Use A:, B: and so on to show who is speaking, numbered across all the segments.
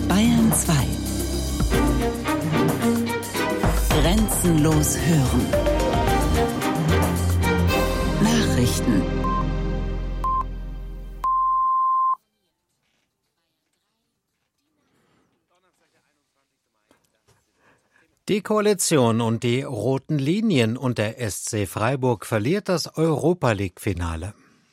A: Bayern 2. Grenzenlos hören. Nachrichten.
B: Die Koalition und die roten Linien und der SC Freiburg verliert das Europa-League-Finale.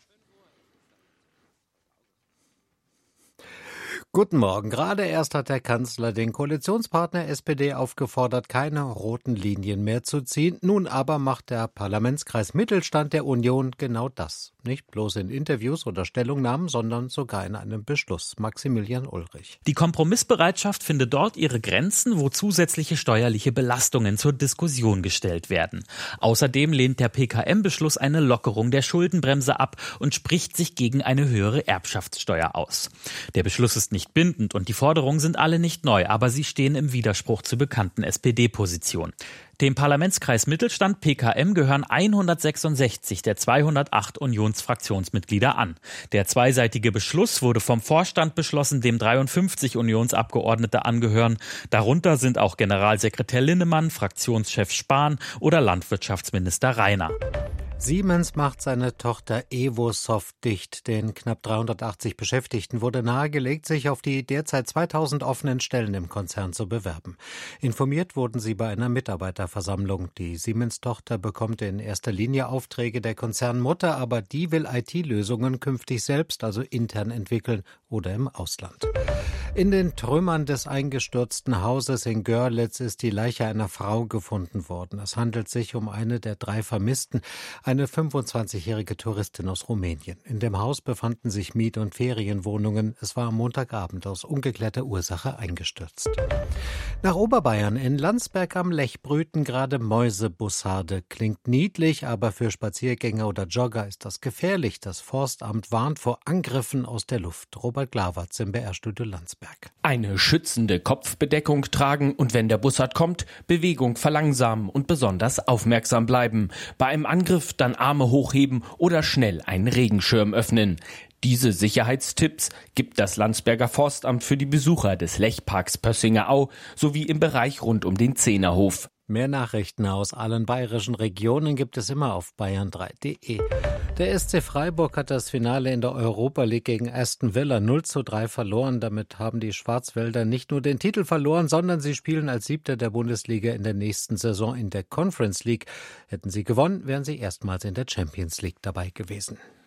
B: Guten Morgen. Gerade erst hat der Kanzler den Koalitionspartner SPD aufgefordert, keine roten Linien mehr zu ziehen. Nun aber macht der Parlamentskreis Mittelstand der Union genau das. Nicht bloß in Interviews oder Stellungnahmen, sondern sogar in einem Beschluss. Maximilian Ulrich.
C: Die Kompromissbereitschaft findet dort ihre Grenzen, wo zusätzliche steuerliche Belastungen zur Diskussion gestellt werden. Außerdem lehnt der PKM-Beschluss eine Lockerung der Schuldenbremse ab und spricht sich gegen eine höhere Erbschaftssteuer aus. Der Beschluss ist nicht bindend und die Forderungen sind alle nicht neu, aber sie stehen im Widerspruch zur bekannten SPD-Position. Dem Parlamentskreis Mittelstand PKM gehören 166 der 208 Unionsfraktionsmitglieder an. Der zweiseitige Beschluss wurde vom Vorstand beschlossen, dem 53 Unionsabgeordnete angehören. Darunter sind auch Generalsekretär Linnemann, Fraktionschef Spahn oder Landwirtschaftsminister Rainer.
B: Siemens macht seine Tochter Evosoft dicht. Den knapp 380 Beschäftigten wurde nahegelegt, sich auf die derzeit 2000 offenen Stellen im Konzern zu bewerben. Informiert wurden sie bei einer Mitarbeiterversammlung. Die Siemens-Tochter bekommt in erster Linie Aufträge der Konzernmutter, aber die will IT-Lösungen künftig selbst, also intern entwickeln oder im Ausland. In den Trümmern des eingestürzten Hauses in Görlitz ist die Leiche einer Frau gefunden worden. Es handelt sich um eine der 3 Vermissten, eine 25-jährige Touristin aus Rumänien. In dem Haus befanden sich Miet- und Ferienwohnungen. Es war am Montagabend aus ungeklärter Ursache eingestürzt. Nach Oberbayern in Landsberg am Lech brüten gerade Mäusebussarde. Klingt niedlich, aber für Spaziergänger oder Jogger ist das gefährlich. Das Forstamt warnt vor Angriffen aus der Luft. Robert Glawatz im BR-Studio Landsberg.
D: Eine schützende Kopfbedeckung tragen und wenn der Bussard kommt, Bewegung verlangsamen und besonders aufmerksam bleiben. Bei einem Angriff dann Arme hochheben oder schnell einen Regenschirm öffnen. Diese Sicherheitstipps gibt das Landsberger Forstamt für die Besucher des Lechparks Pössinger Au sowie im Bereich rund um den Zehnerhof.
B: Mehr Nachrichten aus allen bayerischen Regionen gibt es immer auf bayern3.de. Der SC Freiburg hat das Finale in der Europa League gegen Aston Villa 0:3 verloren. Damit haben die Schwarzwälder nicht nur den Titel verloren, sondern sie spielen als Siebter der Bundesliga in der nächsten Saison in der Conference League. Hätten sie gewonnen, wären sie erstmals in der Champions League dabei gewesen.